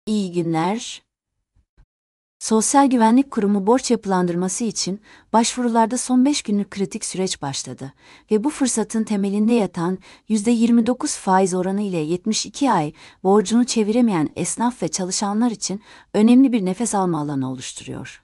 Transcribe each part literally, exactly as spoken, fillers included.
İyi günler. Sosyal Güvenlik Kurumu borç yapılandırması için başvurularda son beş günlük kritik süreç başladı ve bu fırsatın temelinde yatan yüzde yirmi dokuz faiz oranı ile yetmiş iki ay borcunu çeviremeyen esnaf ve çalışanlar için önemli bir nefes alma alanı oluşturuyor.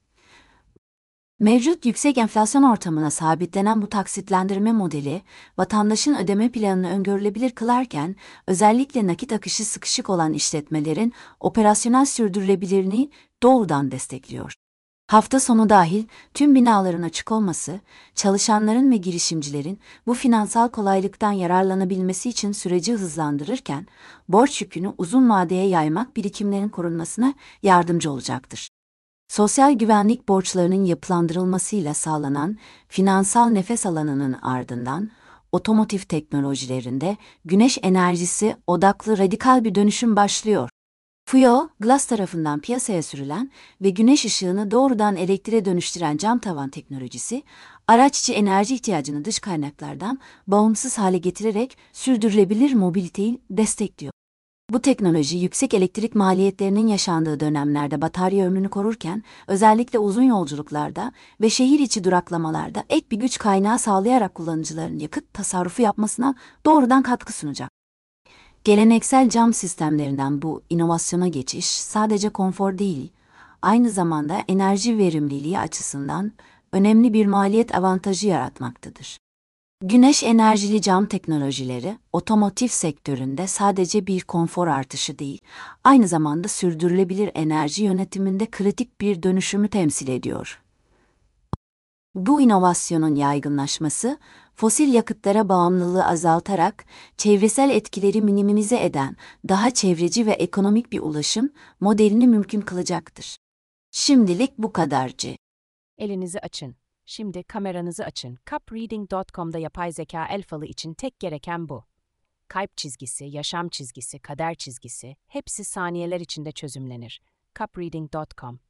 Mevcut yüksek enflasyon ortamına sabitlenen bu taksitlendirme modeli, vatandaşın ödeme planını öngörülebilir kılarken, özellikle nakit akışı sıkışık olan işletmelerin operasyonel sürdürülebilirliğini doğrudan destekliyor. Hafta sonu dahil tüm binaların açık olması, çalışanların ve girişimcilerin bu finansal kolaylıktan yararlanabilmesi için süreci hızlandırırken, borç yükünü uzun vadeye yaymak birikimlerin korunmasına yardımcı olacaktır. Sosyal güvenlik borçlarının yapılandırılmasıyla sağlanan finansal nefes alanının ardından, otomotiv teknolojilerinde güneş enerjisi odaklı radikal bir dönüşüm başlıyor. Fuyo, Glass tarafından piyasaya sürülen ve güneş ışığını doğrudan elektriğe dönüştüren cam tavan teknolojisi, araç içi enerji ihtiyacını dış kaynaklardan bağımsız hale getirerek sürdürülebilir mobiliteyi destekliyor. Bu teknoloji yüksek elektrik maliyetlerinin yaşandığı dönemlerde batarya ömrünü korurken, özellikle uzun yolculuklarda ve şehir içi duraklamalarda ek bir güç kaynağı sağlayarak kullanıcıların yakıt tasarrufu yapmasına doğrudan katkı sunacak. Geleneksel cam sistemlerinden bu inovasyona geçiş sadece konfor değil, aynı zamanda enerji verimliliği açısından önemli bir maliyet avantajı yaratmaktadır. Güneş enerjili cam teknolojileri, otomotiv sektöründe sadece bir konfor artışı değil, aynı zamanda sürdürülebilir enerji yönetiminde kritik bir dönüşümü temsil ediyor. Bu inovasyonun yaygınlaşması, fosil yakıtlara bağımlılığı azaltarak, çevresel etkileri minimize eden, daha çevreci ve ekonomik bir ulaşım modelini mümkün kılacaktır. Şimdilik bu kadarcı. Elinizi açın. Şimdi kameranızı açın. cupreading nokta com'da yapay zeka el falı için tek gereken bu. Kalp çizgisi, yaşam çizgisi, kader çizgisi hepsi saniyeler içinde çözümlenir. cupreading nokta com